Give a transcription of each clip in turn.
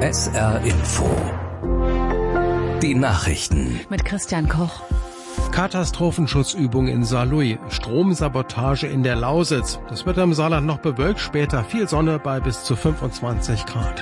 SR Info. Die Nachrichten. Mit Christian Koch. Katastrophenschutzübung in Saarlouis. Stromsabotage in der Lausitz. Das Wetter im Saarland noch bewölkt, später viel Sonne bei bis zu 25 Grad.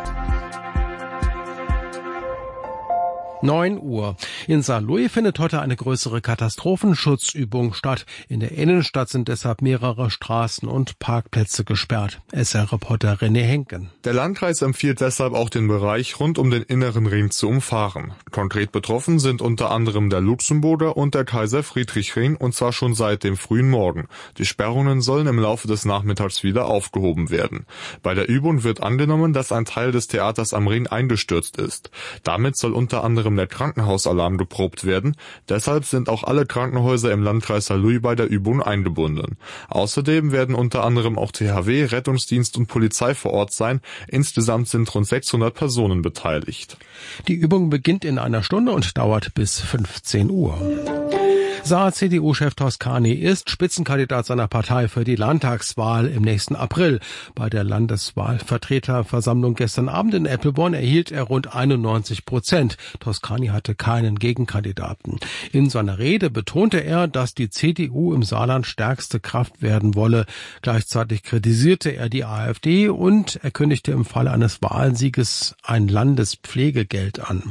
9 Uhr. In Saarlouis findet heute eine größere Katastrophenschutzübung statt. In der Innenstadt sind deshalb mehrere Straßen und Parkplätze gesperrt. SR-Reporter René Henken. Der Landkreis empfiehlt deshalb auch den Bereich rund um den inneren Ring zu umfahren. Konkret betroffen sind unter anderem der Luxemburger und der Kaiser-Friedrich-Ring, und zwar schon seit dem frühen Morgen. Die Sperrungen sollen im Laufe des Nachmittags wieder aufgehoben werden. Bei der Übung wird angenommen, dass ein Teil des Theaters am Ring eingestürzt ist. Damit soll unter anderem der Krankenhausalarm geprobt werden. Deshalb sind auch alle Krankenhäuser im Landkreis Saarlouis bei der Übung eingebunden. Außerdem werden unter anderem auch THW, Rettungsdienst und Polizei vor Ort sein. Insgesamt sind rund 600 Personen beteiligt. Die Übung beginnt in einer Stunde und dauert bis 15 Uhr. Saar-CDU-Chef Toscani ist Spitzenkandidat seiner Partei für die Landtagswahl im nächsten April. Bei der Landeswahlvertreterversammlung gestern Abend in Eppelborn erhielt er rund 91%. Toscani hatte keinen Gegenkandidaten. In seiner Rede betonte er, dass die CDU im Saarland stärkste Kraft werden wolle. Gleichzeitig kritisierte er die AfD und er kündigte im Falle eines Wahlsieges ein Landespflegegeld an.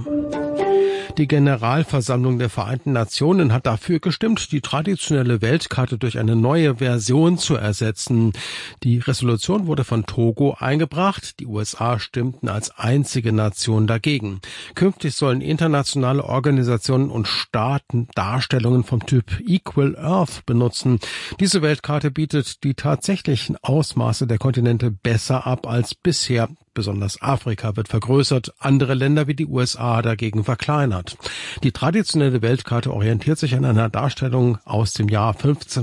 Die Generalversammlung der Vereinten Nationen hat dafür gestimmt, die traditionelle Weltkarte durch eine neue Version zu ersetzen. Die Resolution wurde von Togo eingebracht. Die USA stimmten als einzige Nation dagegen. Künftig sollen internationale Organisationen und Staaten Darstellungen vom Typ Equal Earth benutzen. Diese Weltkarte bietet die tatsächlichen Ausmaße der Kontinente besser ab als bisher. Besonders Afrika wird vergrößert, andere Länder wie die USA dagegen verkleinert. Die traditionelle Weltkarte orientiert sich an einer Darstellung aus dem Jahr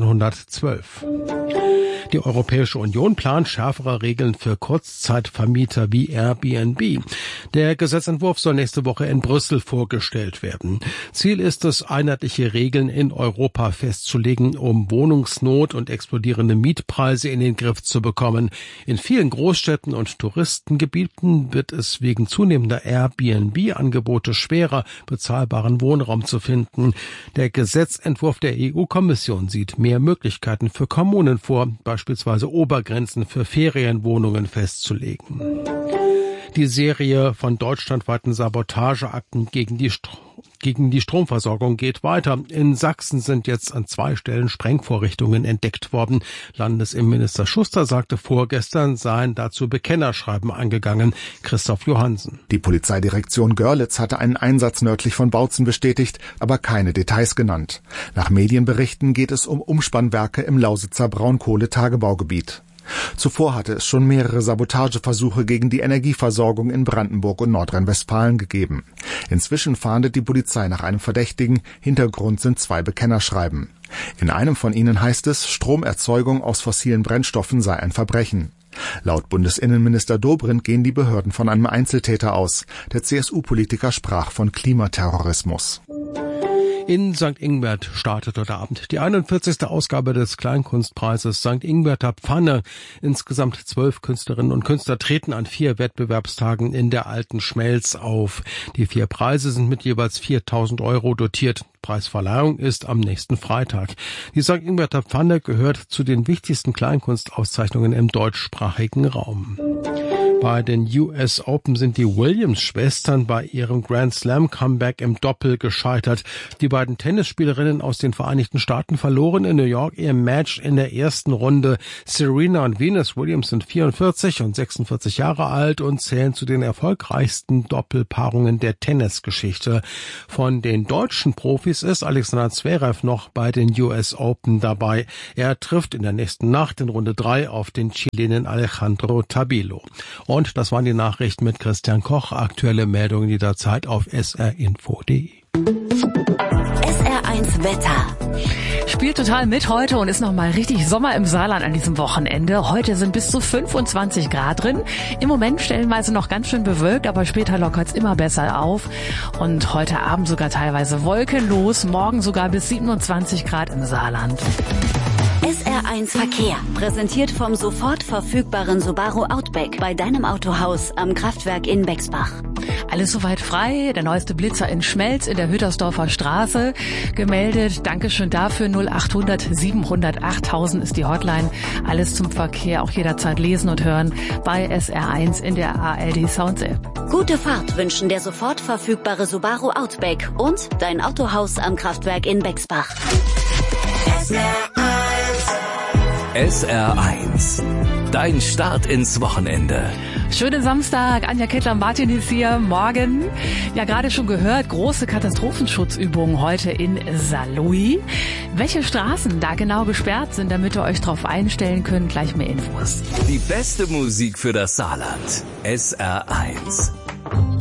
1512. Die Europäische Union plant schärfere Regeln für Kurzzeitvermieter wie Airbnb. Der Gesetzentwurf soll nächste Woche in Brüssel vorgestellt werden. Ziel ist es, einheitliche Regeln in Europa festzulegen, um Wohnungsnot und explodierende Mietpreise in den Griff zu bekommen. In vielen Großstädten und Touristengebieten wird es wegen zunehmender Airbnb-Angebote schwerer, bezahlbaren Wohnraum zu finden. Der Gesetzentwurf der EU-Kommission sieht mehr Möglichkeiten für Kommunen vor, beispielsweise Obergrenzen für Ferienwohnungen festzulegen. Die Serie von deutschlandweiten Sabotageakten gegen die Stromversorgung geht weiter. In Sachsen sind jetzt an 2 Stellen Sprengvorrichtungen entdeckt worden. Landesinnenminister Schuster sagte vorgestern, seien dazu Bekennerschreiben eingegangen. Christoph Johansen. Die Polizeidirektion Görlitz hatte einen Einsatz nördlich von Bautzen bestätigt, aber keine Details genannt. Nach Medienberichten geht es um Umspannwerke im Lausitzer Braunkohletagebaugebiet. Zuvor hatte es schon mehrere Sabotageversuche gegen die Energieversorgung in Brandenburg und Nordrhein-Westfalen gegeben. Inzwischen fahndet die Polizei nach einem Verdächtigen. Hintergrund sind 2 Bekennerschreiben. In einem von ihnen heißt es, Stromerzeugung aus fossilen Brennstoffen sei ein Verbrechen. Laut Bundesinnenminister Dobrindt gehen die Behörden von einem Einzeltäter aus. Der CSU-Politiker sprach von Klimaterrorismus. In St. Ingbert startet heute Abend die 41. Ausgabe des Kleinkunstpreises St. Ingberter Pfanne. Insgesamt 12 Künstlerinnen und Künstler treten an 4 Wettbewerbstagen in der Alten Schmelz auf. Die 4 Preise sind mit jeweils 4.000 € dotiert. Preisverleihung ist am nächsten Freitag. Die St. Ingberter Pfanne gehört zu den wichtigsten Kleinkunstauszeichnungen im deutschsprachigen Raum. Bei den US Open sind die Williams-Schwestern bei ihrem Grand Slam-Comeback im Doppel gescheitert. Die beiden Tennisspielerinnen aus den Vereinigten Staaten verloren in New York ihr Match in der ersten Runde. Serena und Venus Williams sind 44 und 46 Jahre alt und zählen zu den erfolgreichsten Doppelpaarungen der Tennisgeschichte. Von den deutschen Profis ist Alexander Zverev noch bei den US Open dabei. Er trifft in der nächsten Nacht in Runde 3 auf den Chilenen Alejandro Tabilo. Und das waren die Nachrichten mit Christian Koch. Aktuelle Meldungen jederzeit auf srinfo.de. SR1 Wetter. Spielt total mit heute und ist nochmal richtig Sommer im Saarland an diesem Wochenende. Heute sind bis zu 25 Grad drin. Im Moment stellenweise noch ganz schön bewölkt, aber später lockert es immer besser auf. Und heute Abend sogar teilweise wolkenlos, morgen sogar bis 27 Grad im Saarland. SR1 Verkehr, präsentiert vom sofort verfügbaren Subaru Outback bei deinem Autohaus am Kraftwerk in Bexbach. Alles soweit frei, der neueste Blitzer in Schmelz in der Hüttersdorfer Straße. Gemeldet, Dankeschön dafür, 0800 700 8000 ist die Hotline. Alles zum Verkehr, auch jederzeit lesen und hören bei SR1 in der ARD Sounds App. Gute Fahrt wünschen der sofort verfügbare Subaru Outback und dein Autohaus am Kraftwerk in Bexbach. SR1. Dein Start ins Wochenende. Schönen Samstag, Anja Kettler-Martin ist hier. Morgen, ja gerade schon gehört, große Katastrophenschutzübungen heute in Saarlouis. Welche Straßen da genau gesperrt sind, damit ihr euch drauf einstellen könnt, gleich mehr Infos. Die beste Musik für das Saarland. SR1.